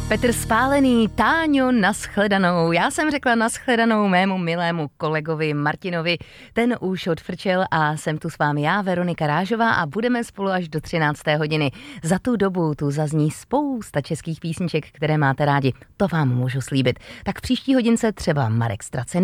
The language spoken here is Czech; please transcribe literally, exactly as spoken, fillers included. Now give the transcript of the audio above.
Petr Spálený, Táňo, nashledanou. Já jsem řekla nashledanou mému milému kolegovi Martinovi. Ten už odfrčel a jsem tu s vámi já, Veronika Rážová, a budeme spolu až do třinácté hodiny. Za tu dobu tu zazní spousta českých písniček, které máte rádi. To vám můžu slíbit. Tak v příští hodince třeba Marek Stracený.